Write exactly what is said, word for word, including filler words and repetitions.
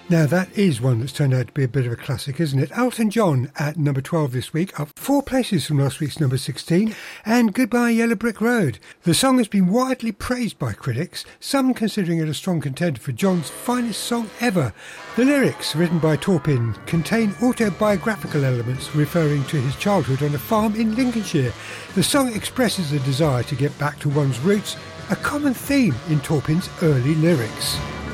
Now that is one that's turned out to be a bit of a classic, isn't it? Elton John at number twelve this week, up four places from last week's number sixteen, and Goodbye Yellow Brick Road. The song has been widely praised by critics, some considering it a strong contender for John's finest song ever. The lyrics, written by Taupin, contain autobiographical elements referring to his childhood on a farm in Lincolnshire. The song expresses a desire to get back to one's roots, a common theme in Taupin's early lyrics.